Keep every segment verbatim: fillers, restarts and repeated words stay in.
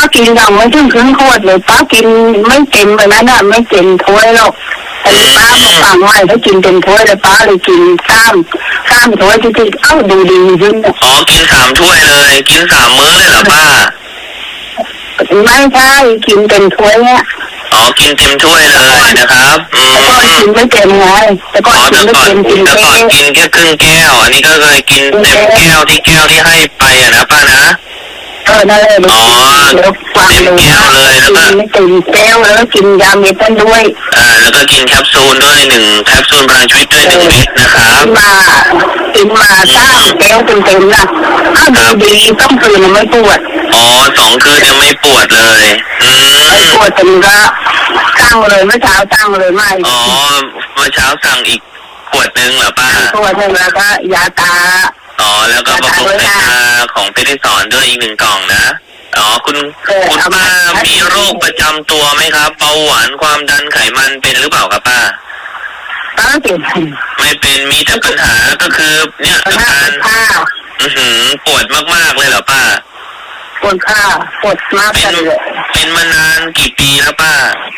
กินยังไม่ถึงครึ่งขวดเลยป้ากินไม่เต็มแบบนั้นอ่ะไม่เต็มถ้วยหรอกแต่ป้ามาฟังไว้ถ้ากินเต็มถ้วยเลยป้าเลยกินข้ามข้ามถ้วยที่ที่เอ้าดูดีขึ้นอ๋อกินสามถ้วยเลยกินสามมื้อเลยเหรอป้าไม่ใช่กินเต็มถ้วยเนี่ยอ๋อกินเต็มถ้วยเลยนะครับอืมแต่ก่อนกินไม่เต็มไงแต่ก่อนกินไม่เต็มกินแค่กินแค่ครึ่งแก้วอันนี้ก็เลยกินเต็มแก้วที่แก้วที่ให้ไปอ่ะนะป้านะเออนั่นเลยอ๋อแล้วฟังดูนะกินไม่เต็มแก้วแล้วกินยาเม็ดนั่นด้วยอ่าแล้วก็กินแคปซูลด้วยหนึ่งแคปซูลพลังชีวิตด้วยหนึ่งเม็ดนะครับมากินมาสามแก้วเต็มๆนะอ้าวดีๆต้องคืนไม่ปวดอ๋อสองคืนยังไม่ปวดเลยอืมไม่ปวดจนก็ตั้งเลยเมื่อเช้าตั้งเลยไม่อ๋อเมื่อเช้าสั่งอีกขวดนึงเหรอป้าขวดนึงแล้วก็ยาตาอ๋อแล้วก็บำรุงสายตาของเพชรสอนด้วยอีกหนึ่งกล่องนะอ๋อคุณคุณป้ามีโรคประจำตัวไหมครับเบาหวานความดันไขมันเป็นหรือเปล่าครับป้าป้าไม่เป็นไม่เป็นมีแต่ปัญหาก็คือเนี่ยอาการอือหือปวดมากๆเลยเหรอป้าปวดขาปวดมากเลยเป็นมานานกี่ปีแล้วป้า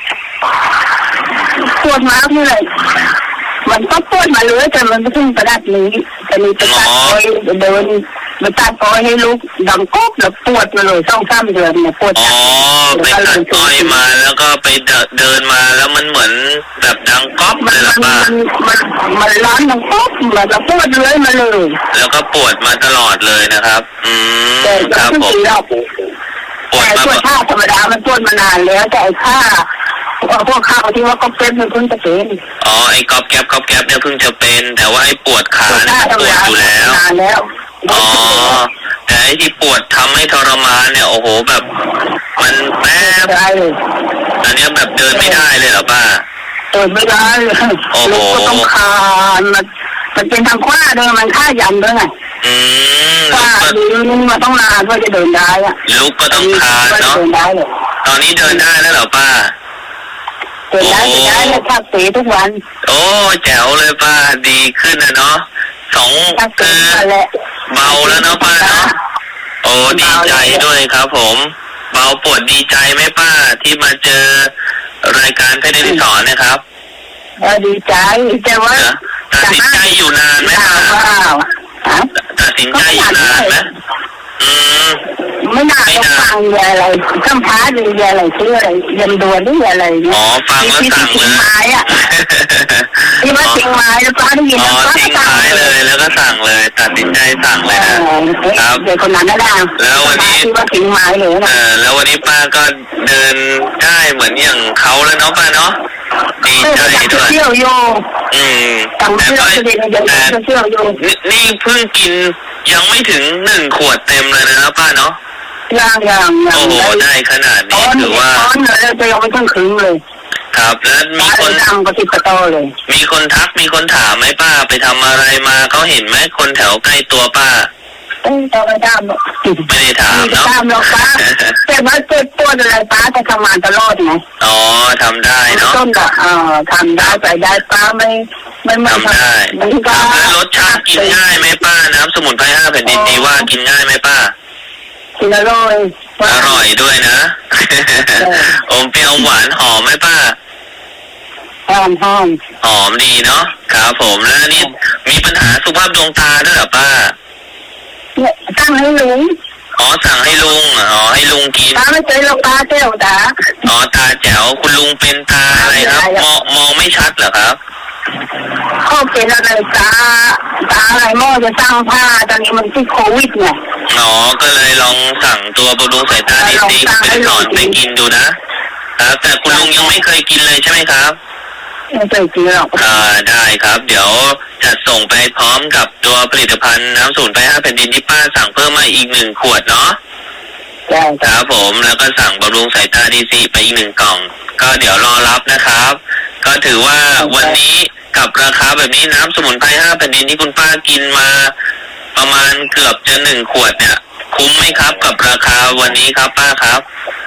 ปวดมากเลยมันก็ปวดมาเลยแต่มันไม่ถึงขนาดนี้แต่มีไปตัดอ้อยเดินมาตัดอ้อยให้ลูกดังก๊อบแล้วปวดมาเลยสองสามเดือนเนี่ยปวดอ๋อไปตัดอ้อยมาแล้วก็ไปเดินมาแล้วมันเหมือนแบบดังก๊อบเลยหรอป้ามันมันร้อนดังก๊อบแล้วก็ปวดเลยมาเลยแล้วก็ปวดมาตลอดเลยนะครับอืมครับผมปวดมาปวดท่าธรรมดามันปวดมานานแล้วแต่ไอ้ข้าพวกข้าวที่ว่าก๊อบแก๊บมันเพิ่งจะเป็นอ๋อไอ้ก๊อบแก๊บก๊อบแก๊บเนี่ยเพิ่งจะเป็นแต่ว่าไอ้ปวดขาเนี่ยปวดอยู่แล้วนานแล้วอ๋อแต่ไอ้ที่ปวดทำให้ทรมานเนี่ยโอ้โหแบบมันแป๊บอันนี้แบบเดินไม่ได้เลยเหรอป้าเดินไม่ได้เลยลูกก็ต้องคานมันมันเป็นทางขวาด้วยมันข้ายันด้วยไงอืมว่าดีนี่มาต้องนานเพื่อจะเดินได้อะลูกก็ต้องคานเนาะตอนนี้เดินได้แล้วเหรอป้าเดินได้ได้เลยพักเตะทุกวันโอ้แจ๋วเลยป้าดีขึ้นนะเนาะสองคือเบาแล้วเนาะป้าเนาะโอ้ดีใจด้วยครับผมเบาปวดดีใจไหมป้าที่มาเจอรายการเพชรนิสรนะครับเออดีใจแต่ว่าตัดสินใจอยู่นานไหมป้าตัดสินใจอยู่นานไหมอืมไม่นานก็ฟังอะไรข้ามพ้าหรืออะไรชื่ออะไรยันดวนหรืออะไรเนี่ยอ๋อฟังแล้วสั่งเลยไม้อะที่ว่าทิ้งไม้แล้วป้าได้ยินแล้วป้าก็สั่งเลยแล้วก็สั่งเลยตัดสินใจสั่งเลยนะครับเด็กคนนั้นได้แล้ววันนี้ที่ว่าทิ้งไม้เลยเออแล้ววันนี้ป้าก็เดินได้เหมือนอย่างเขาแล้วเนาะป้าเนาะดีใจด้วยเที่ยวโยอืมแต่ก็เที่ยวโยนี่เพิ่งกินยังไม่ถึงหนึ่งขวดเต็มเลยนะครับป้าเนาะยังยังยังโอ้โหได้ขนาดนี้ถือว่าตอนเลยจะยังไม่ต้องครึ่งเลยครับแล้วมีคนทำกระติบกระโตเลยมีคนทักมีคนถามไหมป้าไปทำอะไรมาเขาเห็นไหมคนแถวใกล้ตัวป้าเอ้ยตอนไม่ถามไม่ได้ถามเนาะถามหรอกป้าแต่ว่าเจ็บปวดอะไรป้าจะทำงานตลอดไงอ๋อทำได้เนาะต้นก็เอ่อทำได้ไปได้ป้าไม่ไม่ไม่ทำได้แล้วรสชาติกินง่ายไหมป้าน้ำสมุนไพรห้าแผ่นดินดีว่ากินง่ายไหมป้ากินอร่อยอร่อยด้วยนะอมเปรี้ยวหวานหอมไหมป้าหอมหอมหอมดีเนาะครับผมแล้วนี่มีปัญหาสุขภาพดวงตาด้วยเหรอป้าเนี่ยตั้งให้ลุงอ๋อสั่งให้ลุงอ๋อให้ลุงกินตาไม่เจอหรอกตาแจ๋วตาอ๋อตาแจ๋วคุณลุงเป็นตาอะไรครับมองมองไม่ชัดเหรอครับเขาเป็นอะไรตาตาอะไรหม้อจะสร้างผ้าตอนนี้มันที่โควิดไงอ๋อก็เลยลองสั่งตัวบำรุงสายตาดีซีไปสอนไปกินดูนะครับแต่คุณลุงยังไม่เคยกินเลยใช่ไหมครับไม่เคยกินหรอกอ่าได้ครับเดี๋ยวจะส่งไปพร้อมกับตัวผลิตภัณฑ์น้ำสมุนไพรห้าแผ่นดินที่ป้าสั่งเพิ่มมาอีกหนึ่งขวดเนาะได้ครับผมแล้วก็สั่งบำรุงสายตาดีซีไปอีกหนึ่งกล่องก็เดี๋ยวรอรับนะครับก็ถือว่าวันนี้กับราคาแบบนี้น้ำสมุนไพรห้าแผ่นดินที่คุณป้ากินมาประมาณเกือบจะหนึ่งขวดเนี่ยคุ้มไหมครับกับราคาวันนี้ครับป้าครับ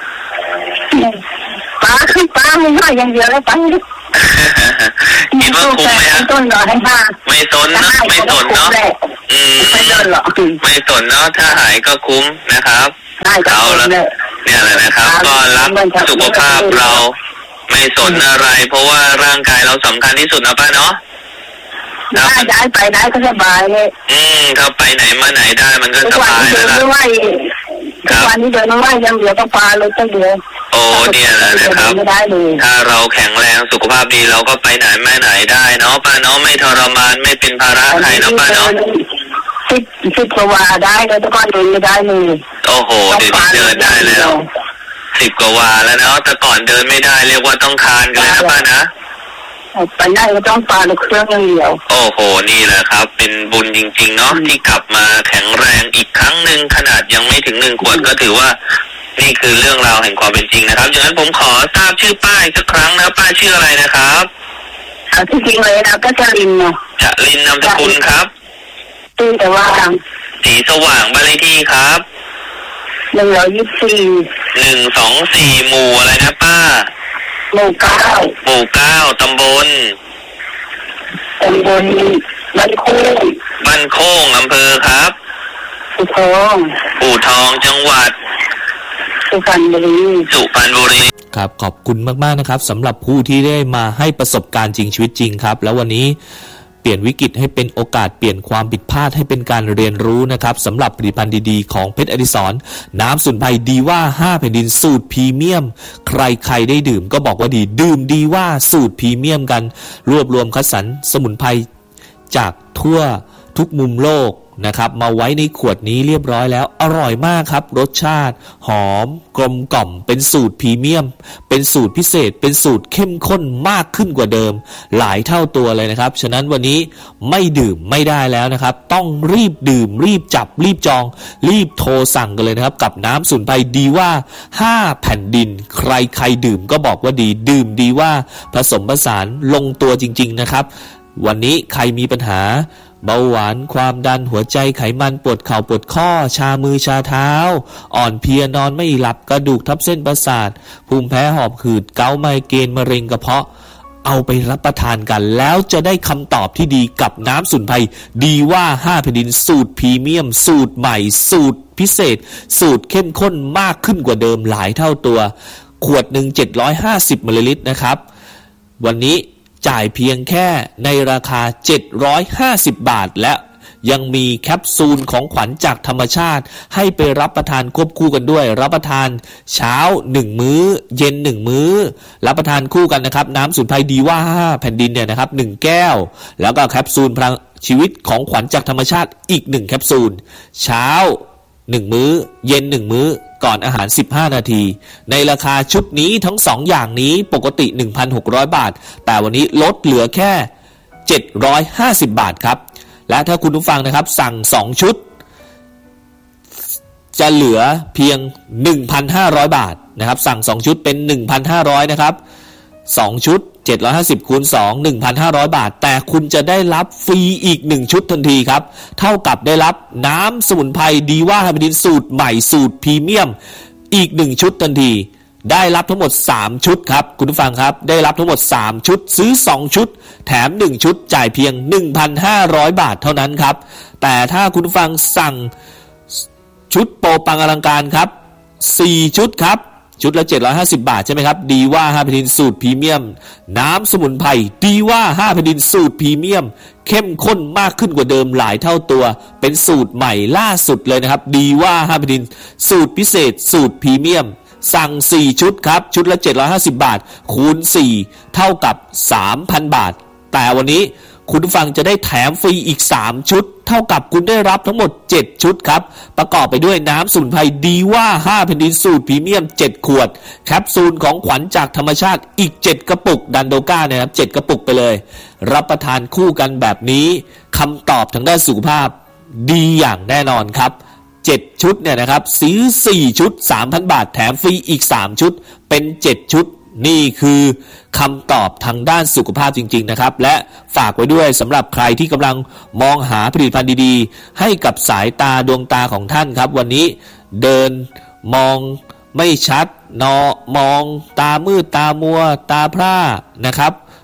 ป้าคือป้าไม่ว่าอย่างเดียวแล้วป้าคิดว่าคุ้มไหมฮะต้นรอให้ป้าไม่สนนะไม่สนเนาะอืมไม่สนหรอกไม่สนเนาะถ้าหายก็คุ้มนะครับเอาละเนี่ยแหละนะครับก็รักสุขภาพเราไม่สนอะไรเพราะว่าร่างกายเราสำคัญที่สุดนะป้าเนาะได้ย้ายไปได้ก็สบายเลยอืมถ้าไปไหนมาไหนได้มันก็สบายแล้วนะทุกวันนี้เดินไม่ไหวยังเหลือก็ปลาเลยตั้งเดียวโอ้เนี่ยแหละนะครับถ้าเราแข็งแรงสุขภาพดีเราก็ไปไหนมาไหนได้เนาะป้าเนาะไม่ทรมานไม่เป็นภาระใครเนาะป้าเนาะสิบสิบกว่าได้แล้วแต่ก่อนเดินไม่ได้เลยโอ้โหเดี๋ยวนี้เดินได้แล้วสิบกว่าแล้วเนาะแต่ก่อนเดินไม่ได้เรียกว่าต้องคานกันเลยนะป้านะไปได้ก็ต้องปลาเครื่องเดียวโอ้โหนี่แหละครับเป็นบุญจริงๆเนาะที่กลับมาแข็งแรงอีกครั้งหนึ่งขนาดยังไม่ถึงหนึ่งขวดก็ถือว่านี่คือเรื่องราวแห่งความเป็นจริงนะครับดังนั้นผมขอทราบชื่อป้าอีกสักครั้งนะป้าชื่ออะไรนะครับที่จริงเลยนะก็จะลินเนาะจะลินนามสกุลครับตีแต่ว่าสีสว่างบ้านเลขที่ครับหนึ่งร้อยยี่สิบสี่หนึ่งสองสี่หมู่อะไรนะป้าหมู่เก้าหมู่เก้าตำบลตำบลบ้านโค้งบ้านโค้งอำเภอครับปู่ทองปู่ทองจังหวัดสุพรรณบุรีสุพรรณบุรีครับขอบคุณมากๆนะครับสำหรับผู้ที่ได้มาให้ประสบการณ์จริงชีวิตจริงครับแล้ววันนี้เปลี่ยนวิกฤตให้เป็นโอกาสเปลี่ยนความผิดพลาดให้เป็นการเรียนรู้นะครับสำหรับผลิตภัณฑ์ดีๆของเพชรอดิศรน้ำสมุนไพรดีว่าห้าแผ่นดินสูตรพรีเมียมใครๆได้ดื่มก็บอกว่าดีดื่มดีว่าสูตรพรีเมียมกันรวบรวมคัดสรรสมุนไพรจากทั่วทุกมุมโลกนะครับมาไว้ในขวดนี้เรียบร้อยแล้วอร่อยมากครับรสชาติหอมกลมกล่อมเป็นสูตรพรีเมียมเป็นสูตรพิเศษเป็นสูตรเข้มข้นมากขึ้นกว่าเดิมหลายเท่าตัวเลยนะครับฉะนั้นวันนี้ไม่ดื่มไม่ได้แล้วนะครับต้องรีบดื่มรีบจับรีบจองรีบโทรสั่งกันเลยนะครับกับน้ำสมุนไพรดีว่าห้าแผ่นดินใครใครดื่มก็บอกว่าดีดื่มดีว่าผสมผสานลงตัวจริงๆนะครับวันนี้ใครมีปัญหาเบาหวานความดันหัวใจไขมันปวดเข่าปวดข้อชามือชาเท้าอ่อนเพลียนอนไม่หลับกระดูกทับเส้นประสาทภูมิแพ้หอบหืดเกาต์ไมเกรนมะเร็งกระเพาะเอาไปรับประทานกันแล้วจะได้คำตอบที่ดีกับน้ำสมุนไพรดีว่าห้าแผ่นดินสูตรพรีเมียมสูตรใหม่สูตรพิเศษสูตรเข้มข้นมากขึ้นกว่าเดิมหลายเท่าตัวขวดหนึ่งเจ็ดร้อยห้าสิบมิลลิลิตรนะครับวันนี้จ่ายเพียงแค่ในราคาเจ็ดร้อยห้าสิบบาทและยังมีแคปซูลของขวัญจากธรรมชาติให้ไปรับประทานควบคู่กันด้วยรับประทานเช้าหนึ่งมื้อเย็นหนึ่งมื้อรับประทานคู่กันนะครับน้ำสมุนไพรดีว่าแผ่นดินเนี่ยนะครับหนึ่งแก้วแล้วก็แคปซูลพลังชีวิตของขวัญจากธรรมชาติอีกหนึ่งแคปซูลเช้าหนึ่งมื้อเย็นหนึ่งมื้อก่อนอาหารสิบห้านาทีในราคาชุดนี้ทั้งสองอย่างนี้ปกติ หนึ่งพันหกร้อย บาทแต่วันนี้ลดเหลือแค่เจ็ดร้อยห้าสิบบาทครับและถ้าคุณผู้ฟังนะครับสั่งสองชุดจะเหลือเพียง หนึ่งพันห้าร้อย บาทนะครับสั่งสองชุดเป็น หนึ่งพันห้าร้อย นะครับสองชุดเจ็ดร้อยห้าสิบคูณสอง หนึ่งพันห้าร้อย บาทแต่คุณจะได้รับฟรีอีกหนึ่งชุดทันทีครับเท่ากับได้รับน้ำสมุนไพรดีว่าแผ่นดินสูตรใหม่สูตรพรีเมียมอีกหนึ่งชุดทันทีได้รับทั้งหมดสามชุดครับคุณผู้ฟังครับได้รับทั้งหมดสามชุดซื้อสองชุดแถมหนึ่งชุดจ่ายเพียง หนึ่งพันห้าร้อย บาทเท่านั้นครับแต่ถ้าคุณผู้ฟังสั่งชุดโปรปังอลังการครับสี่ชุดครับชุดละเจ็ดร้อยห้าสิบบาทใช่ไหมครับดีว่าห้าแผ่นดินสูตรพรีเมียมน้ำสมุนไพรดีว่าห้าแผ่นดินสูตรพรีเมียมเข้มข้นมากขึ้นกว่าเดิมหลายเท่าตัวเป็นสูตรใหม่ล่าสุดเลยนะครับดีว่าห้าแผ่นดินสูตรพิเศษสูตรพรีเมียมสั่งสี่ชุดครับชุดละเจ็ดร้อยห้าสิบบาทคูณสี่เท่ากับ สามพัน บาทแต่วันนี้คุณผู้ฟังจะได้แถมฟรีอีกสามชุดเท่ากับคุณได้รับทั้งหมดเจ็ดชุดครับประกอบไปด้วยน้ำสมุนไพรดีว่าห้าแผ่นดินสูตรพรีเมียมเจ็ดขวดแคปซูลของขวัญจากธรรมชาติอีกเจ็ดกระปุกดันโดก้านะครับเจ็ดกระปุกไปเลยรับประทานคู่กันแบบนี้คำตอบทางด้านสุขภาพดีอย่างแน่นอนครับเจ็ดชุดเนี่ยนะครับซื้อสี่ชุด สามพัน บาทแถมฟรีอีกสามชุดเป็นเจ็ดชุดนี่คือคำตอบทางด้านสุขภาพจริงๆนะครับและฝากไว้ด้วยสำหรับใครที่กำลังมองหาผลิตภัณฑ์ดีๆให้กับสายตาดวงตาของท่านครับวันนี้เดินมองไม่ชัดนอมองตามืดตามัวตาพร่านะครับ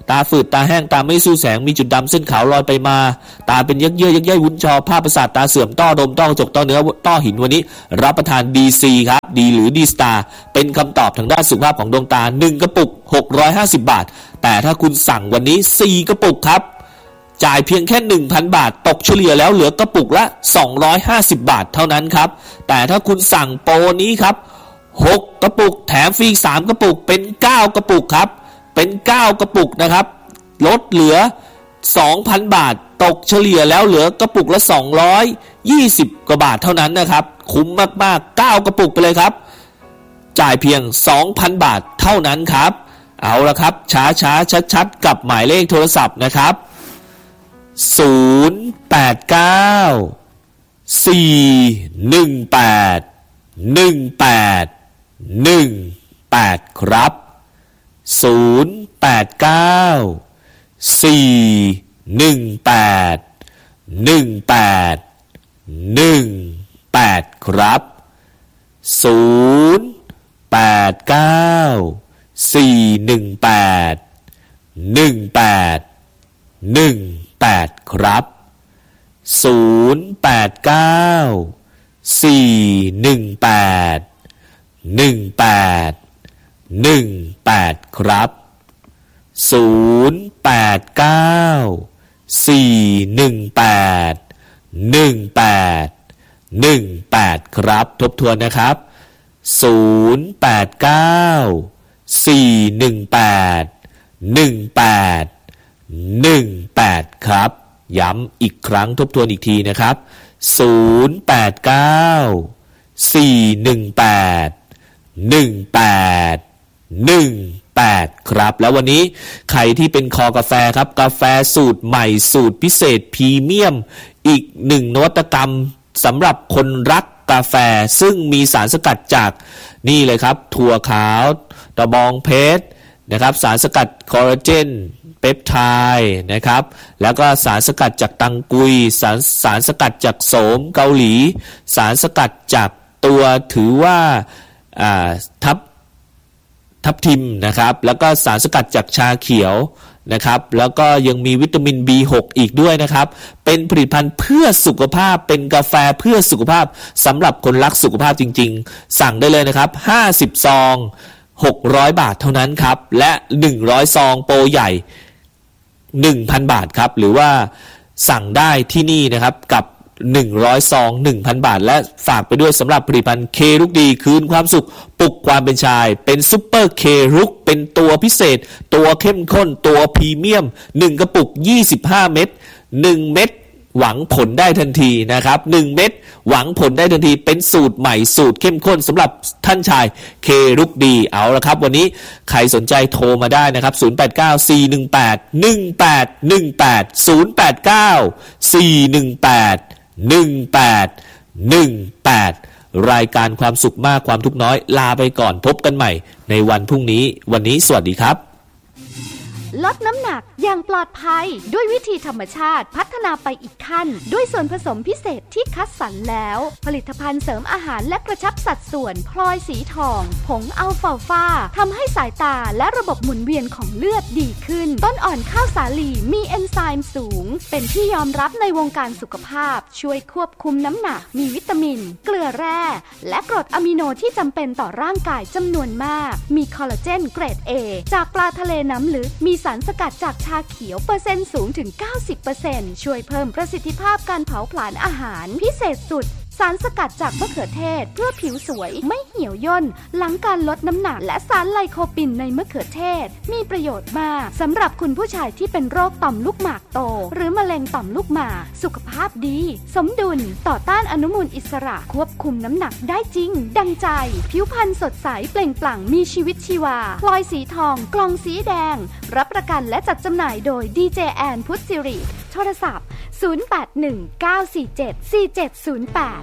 ตาฝืดตาแห้งตาไม่สู้แสงมีจุดดำเส้นขาวลอยไปมาตาเป็นยักเยื่อยักใยวุ้นจอภาพประสาทตาเสื่อมต้อดมต้อกระจกต้อเนื้อต้อหินวันนี้รับประทาน ดี ซี ครับดีหรือดีสตาร์เป็นคำตอบทางด้านสุขภาพของดวงตาหนึ่งกระปุกหกร้อยห้าสิบบาทแต่ถ้าคุณสั่งวันนี้สี่กระปุกครับจ่ายเพียงแค่ หนึ่งพัน บาทตกเฉลี่ยแล้วเหลือกระปุกละสองร้อยห้าสิบบาทเท่านั้นครับแต่ถ้าคุณสั่งโปรนี้ครับหกกระปุกแถมฟรีสามกระปุกเป็นเก้ากระปุกครับเป็นเก้ากระปุกนะครับลดเหลือ สองพัน บาทตกเฉลี่ยแล้วเหลือกระปุกละสองร้อยยี่สิบกว่าบาทเท่านั้นนะครับคุ้มมากๆเก้ากระปุกไปเลยครับจ่ายเพียง สองพัน บาทเท่านั้นครับเอาละครับช้าๆชัดๆกับหมายเลขโทรศัพท์นะครับศูนย์แปดเก้า สี่หนึ่งแปด หนึ่งแปด หนึ่งแปดครับศูนย์แปดเก้า สี่หนึ่งแปด หนึ่งแปด หนึ่งแปดครับศูนย์แปดเก้า สี่หนึ่งแปด หนึ่งแปด หนึ่งแปดครับศูนย์แปดเก้า สี่หนึ่งแปด หนึ่งแปด หนึ่งแปดครับศูนย์แปดเก้า สี่หนึ่งแปด หนึ่งแปด หนึ่งแปดครับทบทวนนะครับศูนย์แปดเก้า สี่หนึ่งแปด หนึ่งแปด หนึ่งแปดครับย้ำอีกครั้งทบทวนอีกทีนะครับศูนย์แปดเก้า สี่หนึ่งแปด หนึ่งแปด หนึ่งแปดครับแล้ววันนี้ใครที่เป็นคอกาแฟครับกาแฟสูตรใหม่สูตรพิเศษพรีเมียมอีกหนึ่งนวัตกรรมสำหรับคนรักกาแฟซึ่งมีสารสกัดจากนี่เลยครับถั่วขาวตะบองเพชรนะครับสารสกัดคอลลาเจนเปปไทด์นะครับแล้วก็สารสกัดจากตังกุยสารสารสกัดจากโสมเกาหลีสารสกัดจากตัวถือว่าอ่าทับทับทิมนะครับแล้วก็สารสกัดจากชาเขียวนะครับแล้วก็ยังมีวิตามิน บี หก อีกด้วยนะครับเป็นผลิตภัณฑ์เพื่อสุขภาพเป็นกาแฟเพื่อสุขภาพสำหรับคนรักสุขภาพจริงๆสั่งได้เลยนะครับห้าสิบซองหกร้อยบาทเท่านั้นครับและหนึ่งร้อยซองโปรใหญ่ หนึ่งพัน บาทครับหรือว่าสั่งได้ที่นี่นะครับกับหนึ่งร้อยซอง หนึ่งพัน บาทและฝากไปด้วยสำหรับผลิตภัณฑ์เครุกดีคืนความสุขปลุกความเป็นชายเป็นซุปเปอร์เครุกเป็นตัวพิเศษตัวเข้มข้นตัวพรีเมียมหนึ่งกระปุกยี่สิบห้าเม็ดหนึ่งเม็ดหวังผลได้ทันทีนะครับหนึ่งเม็ดหวังผลได้ทันทีเป็นสูตรใหม่สูตรเข้มข้นสำหรับท่านชายเครุกดีเอาละครับวันนี้ใครสนใจโทรมาได้นะครับศูนย์แปดเก้า สี่หนึ่งแปด หนึ่งแปด หนึ่งแปด ศูนย์แปดเก้า สี่หนึ่งแปด หนึ่งแปด หนึ่งแปดรายการความสุขมากความทุกข์น้อยลาไปก่อนพบกันใหม่ในวันพรุ่งนี้วันนี้สวัสดีครับลดน้ำหนักอย่างปลอดภัยด้วยวิธีธรรมชาติพัฒนาไปอีกขั้นด้วยส่วนผสมพิเศษที่คัดสรรแล้วผลิตภัณฑ์เสริมอาหารและกระชับสัดส่วนพลอยสีทองผงอัลฟาฟาทำให้สายตาและระบบหมุนเวียนของเลือดดีขึ้นต้นอ่อนข้าวสาลีมีเอนไซม์สูงเป็นที่ยอมรับในวงการสุขภาพช่วยควบคุมน้ำหนักมีวิตามินเกลือแร่และกรดอะมิโนที่จำเป็นต่อร่างกายจำนวนมากมีคอลลาเจนเกรด เอ จากปลาทะเลน้ำลึกมีสารสกัดจากชาเขียวเปอร์เซ็นต์สูงถึง เก้าสิบเปอร์เซ็นต์ ช่วยเพิ่มประสิทธิภาพการเผาผลาญอาหารพิเศษสุดสารสกัดจากมะเขือเทศเพื่อผิวสวยไม่เหี่ยวย่นหลังการลดน้ำหนักและสารไลโคปินในมะเขือเทศมีประโยชน์มากสำหรับคุณผู้ชายที่เป็นโรคต่อมลูกหมากโตหรือมะเร็งต่อมลูกหมากสุขภาพดีสมดุลต่อต้านอนุมูลอิสระควบคุมน้ำหนักได้จริงดังใจผิวพรรณสดใสเปล่งปลั่งมีชีวิตชีวาพลอยสีทองกล่องสีแดงรับประกันและจัดจำหน่ายโดยดีเจแอนพุทธศิริโทรศัพท์ศูนย์ แปด หนึ่ง เก้า สี่ เจ็ด สี่ เจ็ด ศูนย์ แปด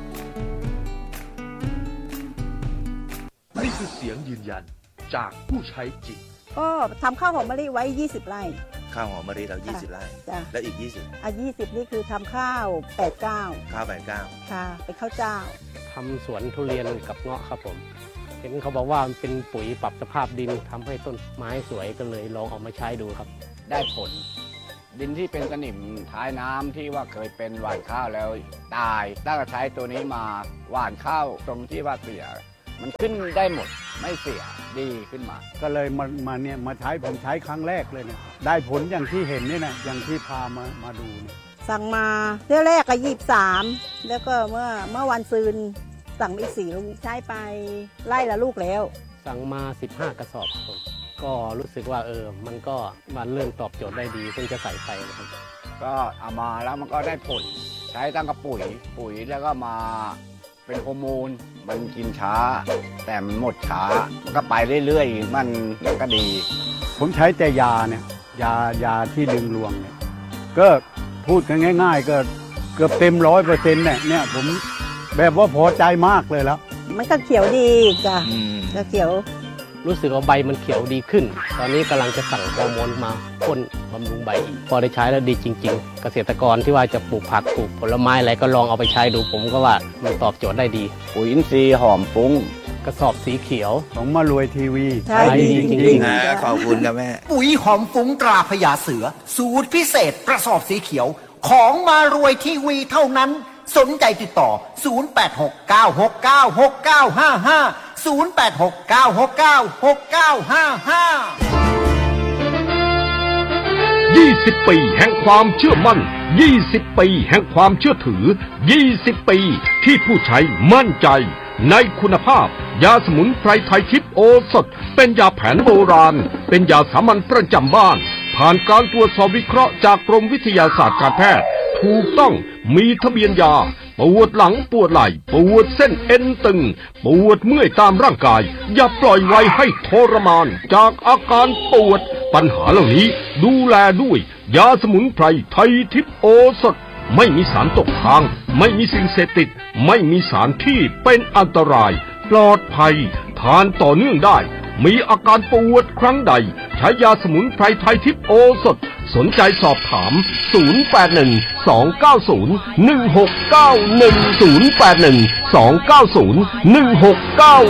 นี่คือเสียงยืนยันจากผู้ใช้จริงก็ทำข้าวหอมมะลิไว้ยี่สิบไร่ข้าวหอมมะลิเรายี่สิบไร่แล้วอีกยี่สิบอ่ะยี่สิบนี่คือทำข้าวแปด เก้าข้าวแปด เก้าค่ะเป็นข้าวเจ้าทำสวนทุเรียนกับเงาะครับผมเห็นเขาบอกว่ามันเป็นปุ๋ยปรับสภาพดินทำให้ต้นไม้สวยก็เลยลองเอามาใช้ดูครับได้ผลดินที่เป็นสนิมท้ายน้ำที่ว่าเคยเป็นหว่านข้าวแล้วตายตั้งแต่ใช้ตัวนี้มาหว่านข้าวตรงที่ว่าเสียมันขึ้นได้หมดไม่เสียดีขึ้นมาก็เลยมามาเนี่ยมาใช้ผมใช้ครั้งแรกเลยเนี่ยได้ผลอย่างที่เห็นนี่นะอย่างที่พามามาดูเนี่ยสั่งมาเที่ยวแรกก็ยี่สิบสามแล้วก็เมื่อเมื่อวันซืนสั่งอีกสี่ลูกใช้ไปไล่ละลูกแล้วสั่งมาสิบห้ากระสอบผมก็รู้สึกว่าเออมันก็มันเริ่มตอบโจทย์ได้ดีซึ่งจะใส่ไปนะครับก็เอามาแล้วมันก็ได้ผลใช้ตั้งกระปุ๋ยปุ๋ยแล้วก็มาเป็นฮอร์โมนมันกินช้าแต่มันหมดช้ามันก็ไปเรื่อยๆมันก็ดีผมใช้แต่ยาเนี่ยยายาที่ดึงรวงเนี่ยก็พูดกันง่ายๆก็เกือบเต็มร้อยเปอร์เซ็นต์เนี่ยเนี่ยผมแบบว่าพอใจมากเลยแล้วมันก็เขียวดีจ้ะก็เขียวรู้สึกว่าใบมันเขียวดีขึ้นตอนนี้กำลังจะสั่งฮอร์โมนมาพ่นบำรุงใบอีกพอได้ใช้แล้วดีจริงๆเกษตรกรที่ว่าจะปลูกผักปลูกผลไม้อะไรก็ลองเอาไปใช้ดูผมก็ว่ามันตอบโจทย์ได้ดีปุ๋ยอินทรีย์หอมฟุ้งกระสอบสีเขียวของมารวยทีวีใช่ดีจริงๆขอบคุณนะแม่ปุ๋ยหอมฟุ้งตราพญาเสือสูตรพิเศษกระสอบสีเขียวของมารวยทีวีเท่านั้นสนใจติดต่อศูนย์ แปด หก เก้า หก เก้า หก เก้า ห้า ห้า ศูนย์ แปด หก เก้า หก เก้า หก เก้า ห้า ห้ายี่สิบ ปีแห่งความเชื่อมั่นยี่สิบ ปีแห่งความเชื่อถือยี่สิบ ปีที่ผู้ใช้มั่นใจในคุณภาพยาสมุนไพรไทยทิพย์โอสถเป็นยาแผนโบราณเป็นยาสามัญประจำบ้านผ่านการตรวจสอบวิเคราะห์จากกรมวิทยาศาสตร์การแพทย์ถูกต้องมีทะเบียนยาปวดหลังปวดไหล่ปวดเส้นเอ็นตึงปวดเมื่อยตามร่างกายอย่าปล่อยไว้ให้ทรมานจากอาการปวดปัญหาเหล่านี้ดูแลด้วยยาสมุนไพรไทยทิพย์โอสถไม่มีสารตกค้างไม่มีสิ่งเสพติดไม่มีสารที่เป็นอันตรายปลอดภัยทานต่อเนื่องได้มีอาการปวดครั้งใดใช้ยาสมุนไพรไทยทิพย์โอสถสนใจสอบถามศูนย์ แปด หนึ่ง สอง เก้า ศูนย์ หนึ่ง หก เก้า หนึ่ง ศูนย์ แปด หนึ่ง สอง เก้า ศูนย์ หนึ่ง หก เก้า